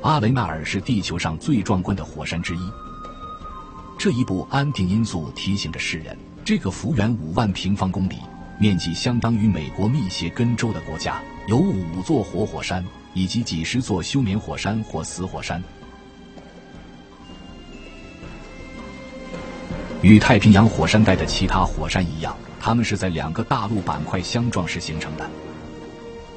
阿雷纳尔是地球上最壮观的火山之一。这一部安定因素提醒着世人，这个幅员5万平方公里、面积相当于美国密歇根州的国家，有5座活火山以及几十座休眠火山或死火山。与太平洋火山带的其他火山一样，它们是在2个大陆板块相撞时形成的。